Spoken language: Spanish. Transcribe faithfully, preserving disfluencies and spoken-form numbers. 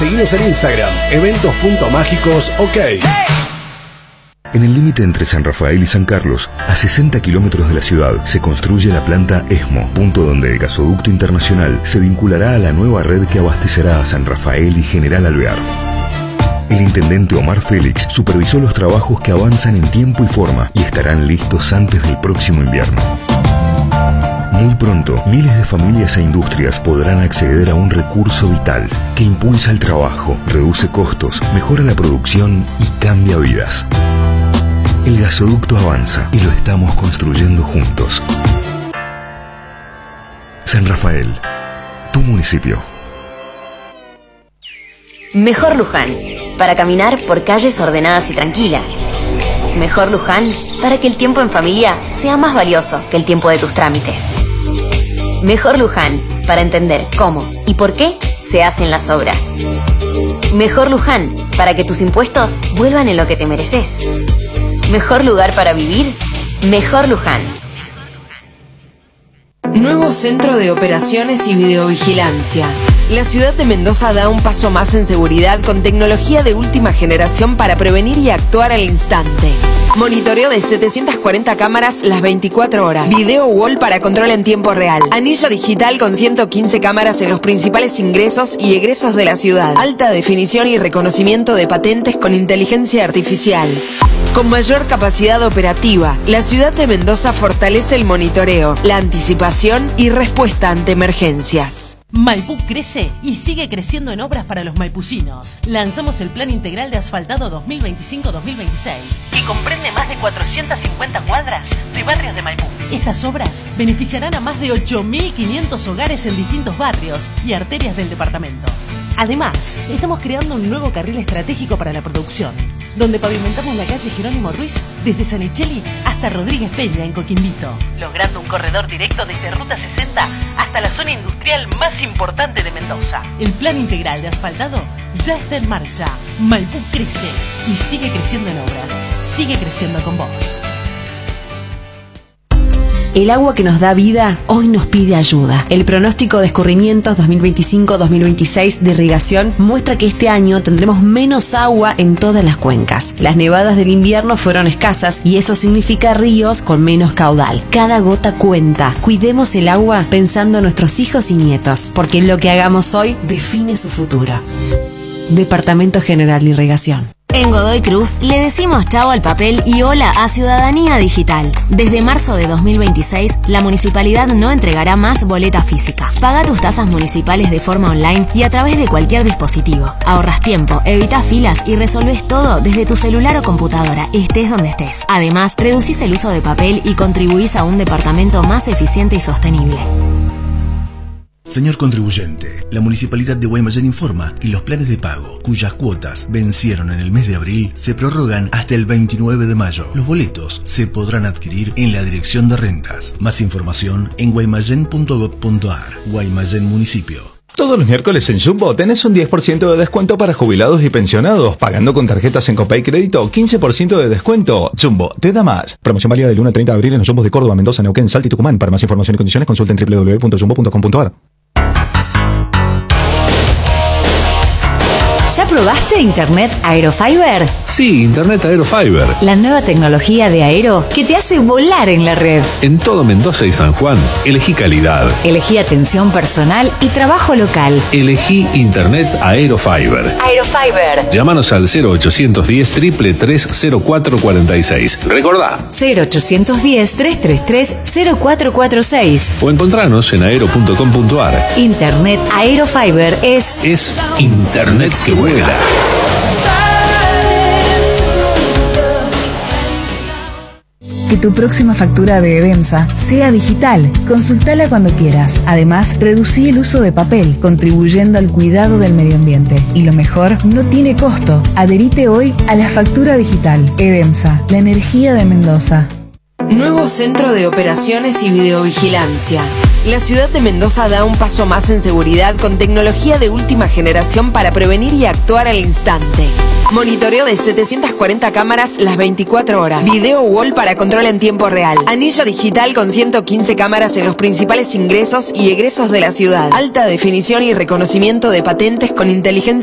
Seguinos en Instagram, eventos punto mágicos ok. En el límite entre San Rafael y San Carlos, a sesenta kilómetros de la ciudad, se construye la planta ESMO, punto donde el gasoducto internacional se vinculará a la nueva red que abastecerá a San Rafael y General Alvear. El intendente Omar Félix supervisó los trabajos que avanzan en tiempo y forma y estarán listos antes del próximo invierno. Muy pronto, miles de familias e industrias podrán acceder a un recurso vital que impulsa el trabajo, reduce costos, mejora la producción y cambia vidas. El gasoducto avanza y lo estamos construyendo juntos. San Rafael, tu municipio. Mejor Luján, para caminar por calles ordenadas y tranquilas. Mejor Luján, para que el tiempo en familia sea más valioso que el tiempo de tus trámites. Mejor Luján, para entender cómo y por qué se hacen las obras. Mejor Luján, para que tus impuestos vuelvan en lo que te mereces. Mejor lugar para vivir, Mejor Luján. Nuevo Centro de Operaciones y Videovigilancia. La ciudad de Mendoza da un paso más en seguridad con tecnología de última generación para prevenir y actuar al instante. Monitoreo de setecientas cuarenta cámaras las veinticuatro horas. Video wall para control en tiempo real. Anillo digital con ciento quince cámaras en los principales ingresos y egresos de la ciudad. Alta definición y reconocimiento de patentes con inteligencia artificial. Con mayor capacidad operativa, la ciudad de Mendoza fortalece el monitoreo, la anticipación y respuesta ante emergencias. Maipú crece y sigue creciendo en obras para los maipucinos. Lanzamos el Plan Integral de Asfaltado dos mil veinticinco dos mil veintiséis, que comprende más de cuatrocientas cincuenta cuadras de barrios de Maipú. Estas obras beneficiarán a más de ocho mil quinientos hogares en distintos barrios y arterias del departamento. Además, estamos creando un nuevo carril estratégico para la producción, donde pavimentamos la calle Jerónimo Ruiz desde Sanicelli hasta Rodríguez Peña en Coquimbito, logrando un corredor directo desde Ruta sesenta hasta la zona industrial más importante de Mendoza. El Plan Integral de Asfaltado ya está en marcha. Maipú crece y sigue creciendo en obras. Sigue creciendo con vos. El agua que nos da vida hoy nos pide ayuda. El pronóstico de escurrimientos dos mil veinticinco dos mil veintiséis de irrigación muestra que este año tendremos menos agua en todas las cuencas. Las nevadas del invierno fueron escasas y eso significa ríos con menos caudal. Cada gota cuenta. Cuidemos el agua pensando en nuestros hijos y nietos, porque lo que hagamos hoy define su futuro. Departamento General de Irrigación. En Godoy Cruz le decimos chao al papel y hola a Ciudadanía Digital. Desde marzo de dos mil veintiséis, la municipalidad no entregará más boleta física. Paga tus tasas municipales de forma online y a través de cualquier dispositivo. Ahorras tiempo, evitas filas y resolvés todo desde tu celular o computadora, estés donde estés. Además, reducís el uso de papel y contribuís a un departamento más eficiente y sostenible. Señor contribuyente, la Municipalidad de Guaymallén informa que los planes de pago, cuyas cuotas vencieron en el mes de abril, se prorrogan hasta el veintinueve de mayo. Los boletos se podrán adquirir en la Dirección de Rentas. Más información en guaymallén punto gob punto ar. Guaymallén Municipio. Todos los miércoles en Jumbo tenés un diez por ciento de descuento para jubilados y pensionados. Pagando con tarjetas en Copay Crédito, quince por ciento de descuento. Jumbo, te da más. Promoción válida del uno al treinta de abril en los Jumbos de Córdoba, Mendoza, Neuquén, Salta y Tucumán. Para más información y condiciones consulten doble u doble u doble u punto jumbo punto com punto ar. ¿Ya probaste Internet Aerofiber? Sí, Internet Aerofiber. La nueva tecnología de Aero que te hace volar en la red. En todo Mendoza y San Juan, elegí calidad. Elegí atención personal y trabajo local. Elegí Internet Aerofiber. Aerofiber. Llámanos al cero ochocientos diez, tres tres tres, cero cuatro cuatro seis. Recordá. cero ochocientos diez, tres tres tres, cero cuatro cuatro seis. O encontranos en aero punto com punto ar. Internet Aerofiber es... Es Internet que vuela. Que tu próxima factura de Edemsa sea digital. Consultala cuando quieras. Además, reducí el uso de papel, contribuyendo al cuidado del medio ambiente. Y lo mejor, no tiene costo. Adherite hoy a la factura digital. Edemsa, la energía de Mendoza. Nuevo Centro de Operaciones y Videovigilancia. La ciudad de Mendoza da un paso más en seguridad con tecnología de última generación para prevenir y actuar al instante. Monitoreo de setecientas cuarenta cámaras las veinticuatro horas. Video wall para control en tiempo real. Anillo digital con ciento quince cámaras en los principales ingresos y egresos de la ciudad. Alta definición y reconocimiento de patentes con inteligencia